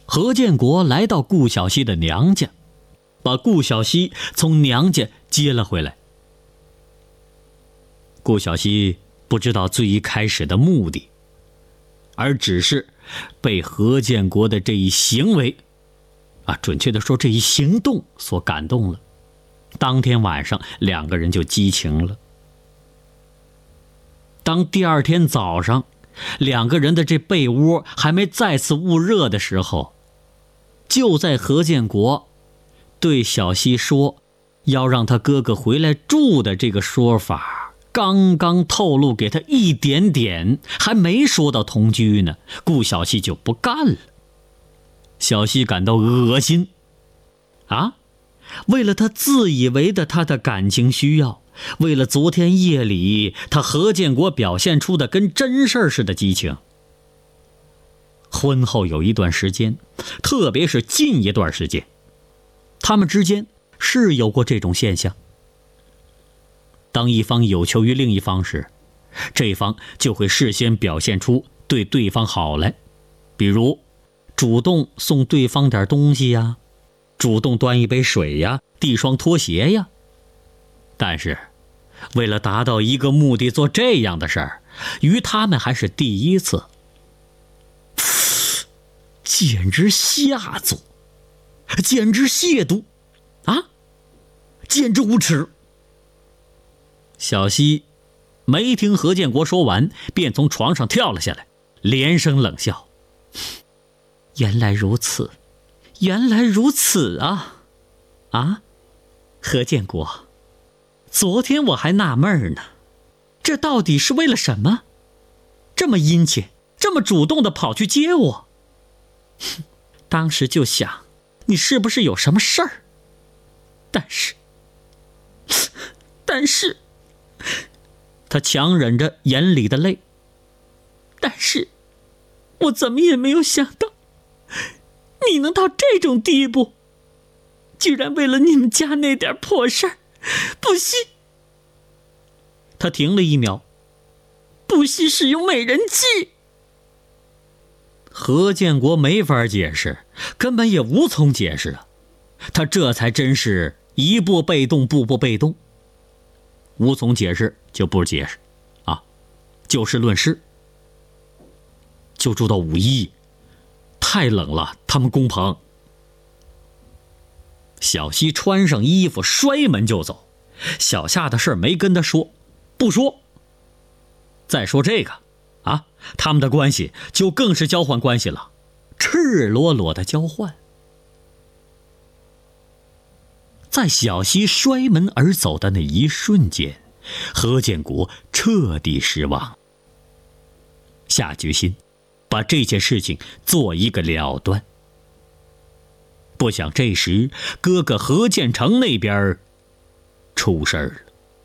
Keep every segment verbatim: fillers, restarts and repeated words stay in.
何建国来到顾小西的娘家，把顾小西从娘家接了回来。顾小西不知道最一开始的目的，而只是被何建国的这一行为，啊，准确的说这一行动所感动了。当天晚上，两个人就激情了。当第二天早上，两个人的这被窝还没再次捂热的时候，就在何建国对小西说要让他哥哥回来住的这个说法刚刚透露给他一点点，还没说到同居呢，顾小西就不干了。小西感到恶心啊，为了他自以为的他的感情需要，为了昨天夜里他何建国表现出的跟真事似的激情，婚后有一段时间，特别是近一段时间，他们之间是有过这种现象。当一方有求于另一方时，这方就会事先表现出对对方好来，比如主动送对方点东西呀，主动端一杯水呀，递双拖鞋呀。但是为了达到一个目的做这样的事儿，于他们还是第一次，简直下作，简直亵渎啊，简直无耻。小西没听何建国说完，便从床上跳了下来，连声冷笑：原来如此，原来如此啊！啊，何建国，昨天我还纳闷呢，这到底是为了什么？这么殷切，这么主动地跑去接我。当时就想，你是不是有什么事儿？但是，但是，他强忍着眼里的泪，但是，我怎么也没有想到，你能到这种地步，居然为了你们家那点破事儿，不惜……他停了一秒，不惜使用美人计。何建国没法解释，根本也无从解释啊！他这才真是一步被动，步步被动。无从解释就不解释啊，就事论事。就住到五一，太冷了，他们工棚。小西穿上衣服，摔门就走。小夏的事没跟他说，不说。再说这个啊，他们的关系就更是交换关系了，赤裸裸的交换。在小西摔门而走的那一瞬间，何建国彻底失望，下决心把这件事情做一个了断。不想这时哥哥何建成那边出事了。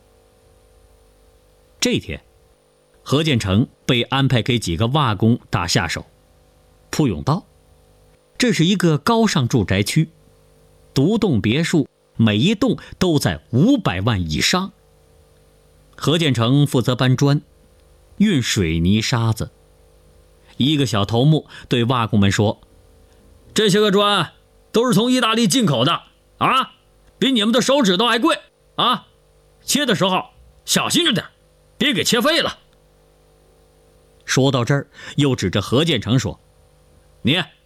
这天，何建成被安排给几个瓦工打下手。铺甬道，这是一个高尚住宅区，独栋别墅，每一栋都在五百万以上。何建成负责搬砖、运水泥沙子。一个小头目对瓦工们说：这些个砖都是从意大利进口的啊，比你们的手指头还贵啊，切的时候小心着点，别给切废了。说到这儿，又指着何建成说：你